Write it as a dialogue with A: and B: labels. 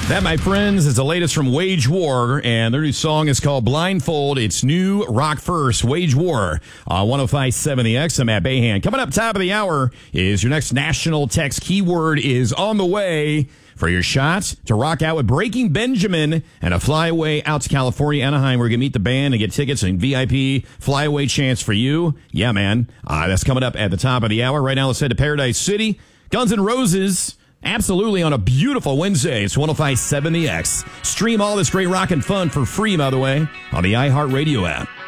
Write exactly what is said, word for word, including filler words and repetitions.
A: That, my friends, is the latest from Wage War, and their new song is called Blindfold. It's new rock first, Wage War, on one oh five point seven The X. I'm Matt Bayhan. Coming up top of the hour is your next national text keyword is on the way for your shot to rock out with Breaking Benjamin and a flyaway out to California, Anaheim. We're going to meet the band and get tickets and V I P flyaway chance for you. Yeah, man. Uh, that's coming up at the top of the hour. Right now, let's head to Paradise City. Guns N' Roses. Absolutely on a beautiful Wednesday. It's one oh five point seven The X. Stream all this great rock and fun for free, by the way, on the iHeartRadio app.